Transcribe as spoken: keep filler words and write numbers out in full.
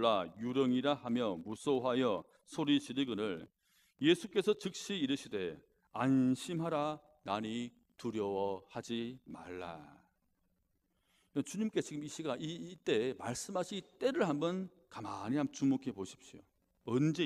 놀라 유령이라 하며 무서워하여 소리 지르거늘 예수께서 즉시 이르시되 안심하라 나니 두려워하지 말라. 주님께서 지금 이 시가 이, 이때 말씀하신 이 때를 한번 가만히 한번 주목해 보십시오. 언제